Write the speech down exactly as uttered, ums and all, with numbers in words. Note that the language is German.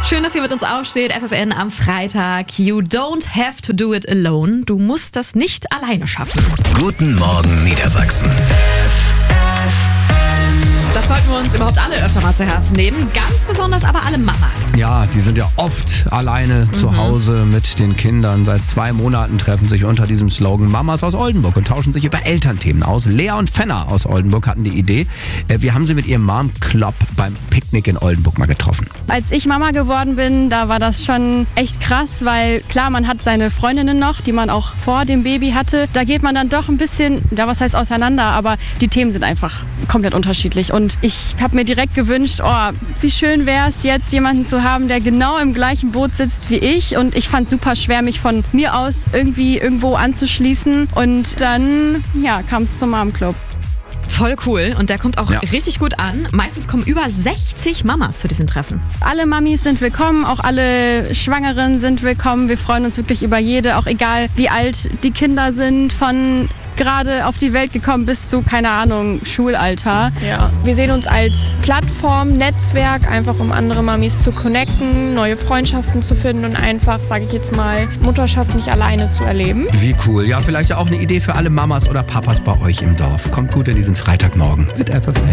Schön, dass ihr mit uns aufsteht. F F N am Freitag. You don't have to do it alone. Du musst das nicht alleine schaffen. Guten Morgen Niedersachsen. Das sollten wir uns überhaupt alle öfter mal zu Herzen nehmen. Ganz besonders aber alle Mamas. Ja, die sind ja oft alleine mhm. zu Hause mit den Kindern. Seit zwei Monaten treffen sich unter diesem Slogan Mamas aus Oldenburg und tauschen sich über Elternthemen aus. Lea und Fenner aus Oldenburg hatten die Idee. Wir haben sie mit ihrem Mom Club beim Picknick in Oldenburg mal getroffen. Als ich Mama geworden bin, da war das schon echt krass, weil klar, man hat seine Freundinnen noch, die man auch vor dem Baby hatte. Da geht man dann doch ein bisschen, ja was heißt auseinander, aber die Themen sind einfach komplett unterschiedlich. Und ich habe mir direkt gewünscht, oh, wie schön wäre es jetzt, jemanden zu haben, der genau im gleichen Boot sitzt wie ich. Und ich fand es super schwer, mich von mir aus irgendwie irgendwo anzuschließen. Und dann, ja, kam es zum Mom Club. Voll cool und der kommt auch ja. richtig gut an. Meistens kommen über sechzig Mamas zu diesen Treffen. Alle Mamis sind willkommen, auch alle Schwangeren sind willkommen. Wir freuen uns wirklich über jede, auch egal wie alt die Kinder sind, von gerade auf die Welt gekommen bis zu, keine Ahnung, Schulalter. Ja, wir sehen uns als Plattform, Netzwerk, einfach um andere Mamis zu connecten, neue Freundschaften zu finden und einfach, sage ich jetzt mal, Mutterschaft nicht alleine zu erleben. Wie cool. Ja, vielleicht auch eine Idee für alle Mamas oder Papas bei euch im Dorf. Kommt gut in diesen Freitagmorgen mit F F N.